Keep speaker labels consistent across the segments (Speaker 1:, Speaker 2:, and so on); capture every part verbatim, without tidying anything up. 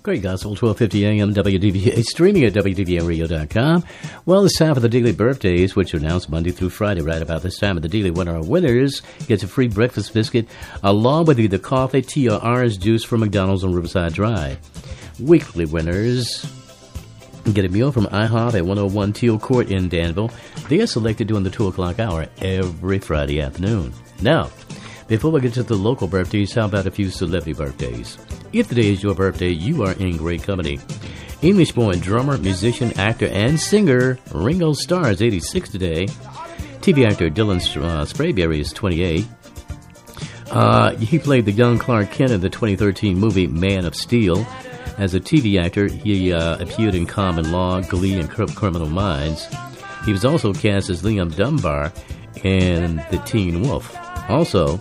Speaker 1: Great Gospel, twelve fifty a.m. W D V A, streaming at W D V A radio dot com. Well, it's time for the daily birthdays, which are announced Monday through Friday. Right about this time of the daily winner of winners gets a free breakfast biscuit, along with either coffee, tea, or orange juice from McDonald's on Riverside Drive. Weekly winners get a meal from IHOP at one oh one Teal Court in Danville. They are selected during the two o'clock hour every Friday afternoon. Now, before we get to the local birthdays, how about a few celebrity birthdays? If today is your birthday, you are in great company. English-born drummer, musician, actor, and singer Ringo Starr is eighty-six today. T V actor Dylan uh, Sprayberry is twenty-eight. Uh, he played the young Clark Kent in the twenty thirteen movie Man of Steel. As a T V actor, he uh, appeared in Common Law, Glee, and Criminal Minds. He was also cast as Liam Dunbar in The Teen Wolf. Also,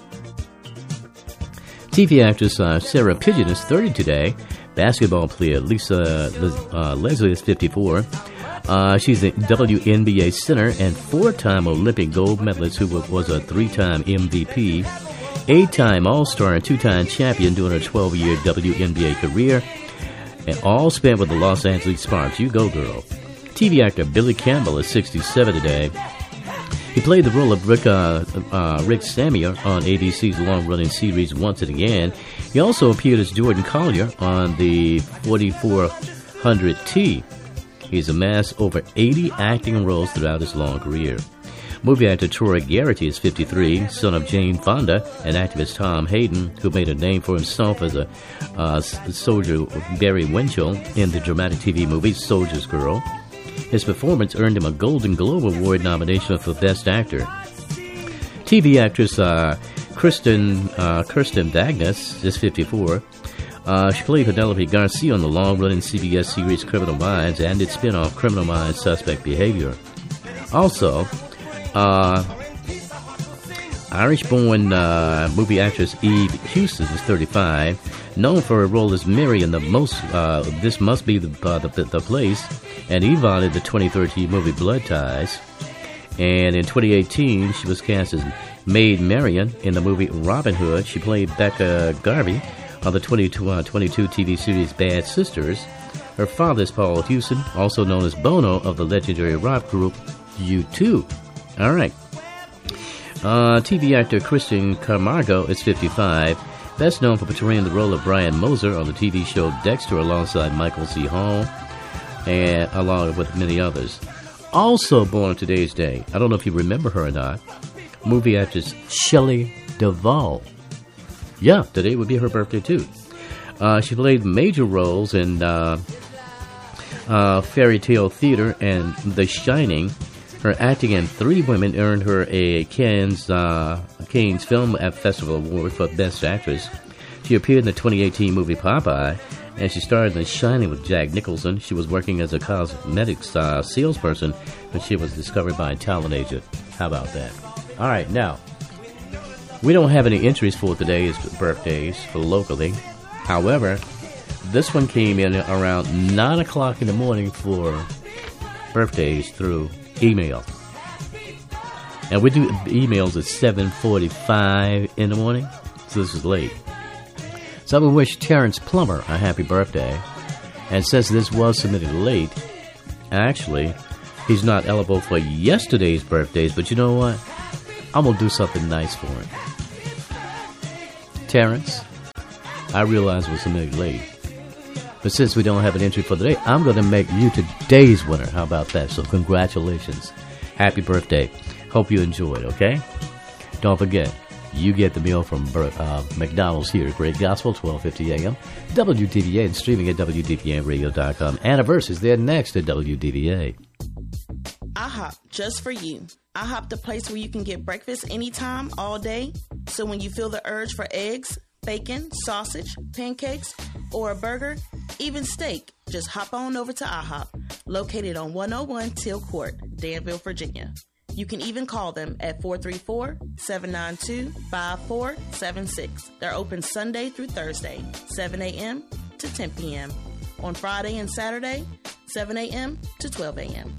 Speaker 1: T V actress uh, Sarah Pidgeon is thirty today. Basketball player Lisa uh, Leslie is fifty-four. Uh, she's a W N B A center and four-time Olympic gold medalist who was a three-time M V P, eight-time All-Star and two-time champion during her twelve-year W N B A career, and all spent with the Los Angeles Sparks. You go, girl. T V actor Billy Campbell is sixty-seven today. He played the role of Rick, uh, uh, Rick Samuel on A B C's long-running series Once and Again. He also appeared as Jordan Collier on the forty-four hundred T. He's amassed over eighty acting roles throughout his long career. Movie actor Troy Garrity is fifty-three, son of Jane Fonda and activist Tom Hayden, who made a name for himself as a uh, soldier Barry Winchell in the dramatic T V movie Soldier's Girl. His performance earned him a Golden Globe Award nomination for Best Actor. T V actress uh, Kristen uh, Kirsten Dagnus is fifty-four. Uh, she played Penelope Garcia on the long-running C B S series Criminal Minds and its spin-off Criminal Minds Suspect Behavior. Also, uh, Irish-born uh, movie actress Eve Houston is thirty-five, known for her role as Mary in the most uh, This Must Be the, uh, the, the Place, and Yvonne in the twenty thirteen movie Blood Ties. And in twenty eighteen, she was cast as Maid Marian in the movie Robin Hood. She played Becca Garvey on the twenty twenty-two T V series Bad Sisters. Her father is Paul Houston, also known as Bono of the legendary rock group U two. All right. Uh, T V actor Christian Camargo is fifty-five, best known for portraying the role of Brian Moser on the T V show Dexter alongside Michael C. Hall, and along with many others. Also born on today's day, I don't know if you remember her or not, movie actress Shelley Duvall. Yeah, today would be her birthday too. Uh, she played major roles in uh, uh, Fairy Tale Theater and The Shining. Her acting in Three Women earned her a Cannes, uh, Cannes Film Festival Award for Best Actress. She appeared in the twenty eighteen movie Popeye, and she starred in The Shining with Jack Nicholson. She was working as a cosmetics uh, salesperson when she was discovered by a talent agent. How about that? All right, now, we don't have any entries for today's birthdays for locally. However, this one came in around nine o'clock in the morning for birthdays through email. And we do emails at seven forty-five in the morning, so this is late. So I would wish Terrence Plummer a happy birthday. And since this was submitted late, actually, he's not eligible for yesterday's birthdays, but you know what? I'm going to do something nice for him. Terrence, I realize we're submitted late, but since we don't have an entry for today, I'm going to make you today's winner. How about that? So congratulations. Happy birthday. Hope you enjoy it, okay? Don't forget, you get the meal from uh, McDonald's here at Great Gospel, twelve fifty a.m. W D V A and streaming at W D V A radio dot com. Anniversaries, they're next at W D V A.
Speaker 2: IHOP, just for you. IHOP, the place where you can get breakfast anytime, all day. So when you feel the urge for eggs, bacon, sausage, pancakes, or a burger, even steak, just hop on over to IHOP, located on one oh one Teal Court, Danville, Virginia. You can even call them at four three four, seven nine two, five four seven six. They're open Sunday through Thursday, seven a.m. to ten p.m. On Friday and Saturday, seven a.m. to twelve a.m.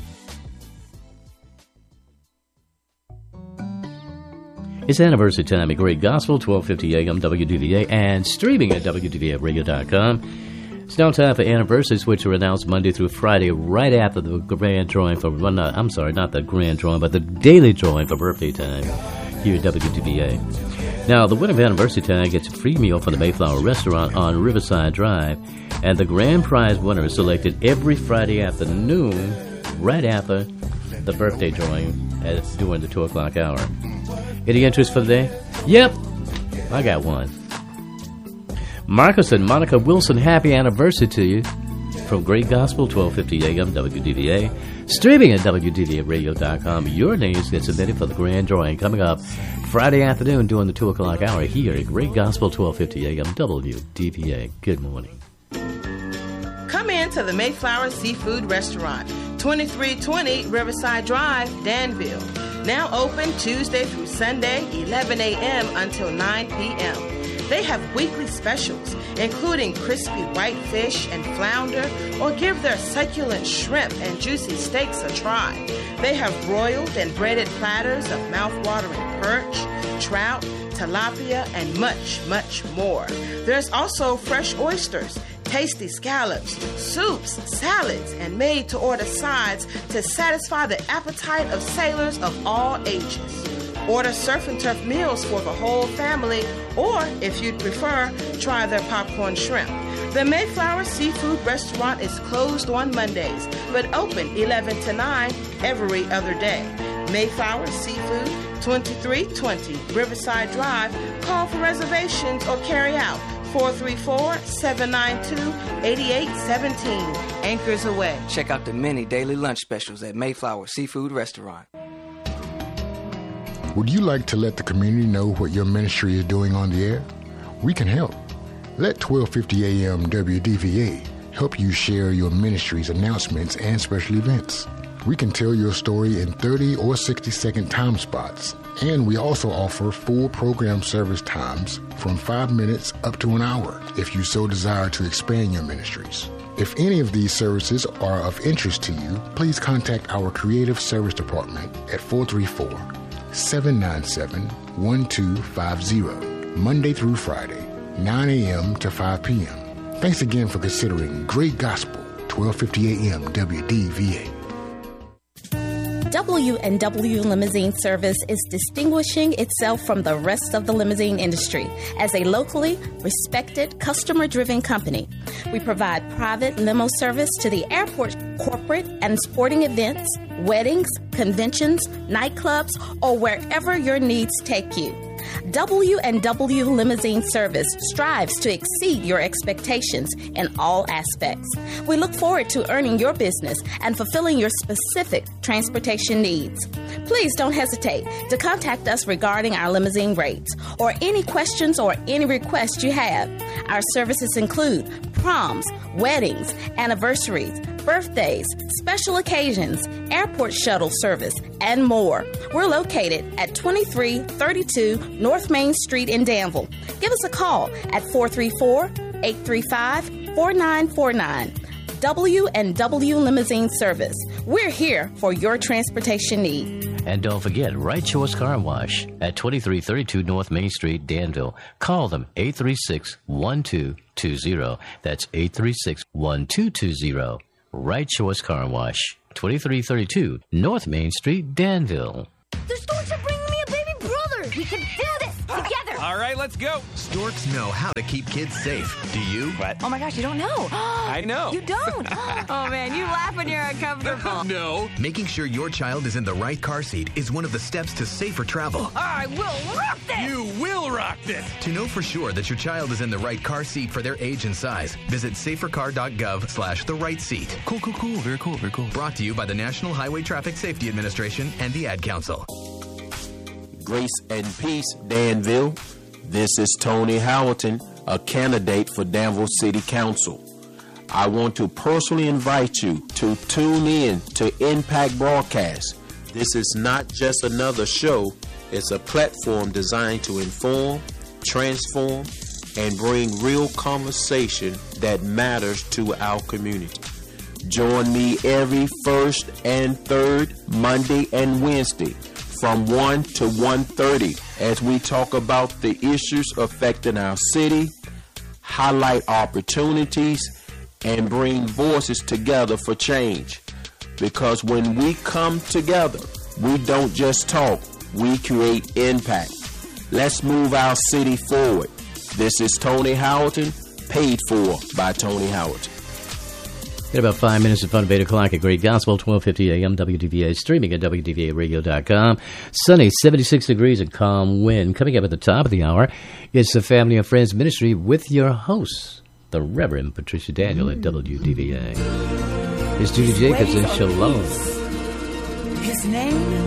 Speaker 1: It's anniversary time at Great Gospel, twelve fifty a.m. W D V A, and streaming at W D V A radio dot com. It's now time for anniversaries, which are announced Monday through Friday, right after the grand drawing for, well, not, I'm sorry, not the grand drawing, but the daily drawing for birthday time here at W D V A. Now, the winner of anniversary time gets a free meal from the Mayflower Restaurant on Riverside Drive, and the grand prize winner is selected every Friday afternoon, right after the birthday drawing at during the two o'clock hour. Any interest for the day? Yep, I got one. Marcus and Monica Wilson, happy anniversary to you from Great Gospel, twelve fifty A M W D V A, streaming at W D V A radio dot com. Your names get submitted for the grand drawing coming up Friday afternoon during the two o'clock hour here at Great Gospel, twelve fifty A M W D V A. Good morning.
Speaker 2: Come in to the Mayflower Seafood Restaurant, twenty-three twenty Riverside Drive, Danville. Now open Tuesday through Sunday, eleven A M until nine P M They have weekly specials, including crispy whitefish and flounder, or give their succulent shrimp and juicy steaks a try. They have broiled and breaded platters of mouth-watering perch, trout, tilapia, and much, much more. There's also fresh oysters, tasty scallops, soups, salads, and made-to-order sides to satisfy the appetite of sailors of all ages. Order surf and turf meals for the whole family, or, if you'd prefer, try their popcorn shrimp. The Mayflower Seafood Restaurant is closed on Mondays, but open eleven to nine every other day. Mayflower Seafood, twenty-three twenty Riverside Drive. Call for reservations or carry out four three four, seven nine two, eight eight one seven. Anchors away.
Speaker 3: Check out the many daily lunch specials at Mayflower Seafood Restaurant.
Speaker 4: Would you like to let the community know what your ministry is doing on the air? We can help. Let twelve fifty A M W D V A help you share your ministry's announcements and special events. We can tell your story in thirty or sixty second time spots, and we also offer full program service times from five minutes up to an hour if you so desire to expand your ministries. If any of these services are of interest to you, please contact our Creative Service Department at four three four, seven nine seven, one two five zero, Monday through Friday, nine A M to five P M Thanks again for considering Great Gospel, twelve fifty A M W D V A.
Speaker 5: W and W Limousine Service is distinguishing itself from the rest of the limousine industry as a locally respected, customer-driven company. We provide private limo service to the airport, corporate and sporting events, weddings, conventions, nightclubs, or wherever your needs take you. W and W Limousine Service strives to exceed your expectations in all aspects. We look forward to earning your business and fulfilling your specific transportation needs. Please don't hesitate to contact us regarding our limousine rates or any questions or any requests you have. Our services include proms, weddings, anniversaries, birthdays, special occasions, airport shuttle service, and more. We're located at twenty-three thirty-two North Main Street in Danville. Give us a call at four three four, eight three five, four nine four nine. W and W Limousine Service. We're here for your transportation need.
Speaker 1: And don't forget, Right Choice Car Wash at twenty-three thirty-two North Main Street, Danville. Call them eight three six, one two two zero. That's eight three six, one two two zero. Right Choice Car Wash, twenty-three thirty-two North Main Street, Danville.
Speaker 6: The Storks are bringing me a baby brother. We can do this together.
Speaker 7: All right, let's go.
Speaker 8: Storks know how to keep kids safe. Do you?
Speaker 7: What?
Speaker 6: Oh my gosh, you don't know.
Speaker 7: I know.
Speaker 6: You don't. Oh man, you laugh when you're uncomfortable.
Speaker 7: No.
Speaker 8: Making sure your child is in the right car seat is one of the steps to safer travel.
Speaker 6: I will rock this.
Speaker 7: You will rock this.
Speaker 8: To know for sure that your child is in the right car seat for their age and size, visit safercar.gov slash the right seat.
Speaker 7: Cool, cool, cool. Very cool, very cool.
Speaker 8: Brought to you by the National Highway Traffic Safety Administration and the Ad Council.
Speaker 9: Grace and peace, Danville. This is Tony Hamilton, a candidate for Danville City Council. I want to personally invite you to tune in to Impact Broadcast. This is not just another show. It's a platform designed to inform, transform, and bring real conversation that matters to our community. Join me every first and third Monday and Wednesday from one to one thirty as we talk about the issues affecting our city, highlight opportunities, and bring voices together for change. Because when we come together, we don't just talk, we create impact. Let's move our city forward. This is Tony Howerton, paid for by Tony Howerton.
Speaker 1: In about five minutes in front of eight o'clock at Great Gospel, twelve fifty a.m. W D V A, streaming at W D V A radio dot com. Sunny, seventy-six degrees and calm wind. Coming up at the top of the hour, it's the Family and Friends Ministry with your host, the Reverend Patricia Daniel at W D V A. It's Judy Jacobs and Shalom.
Speaker 10: His name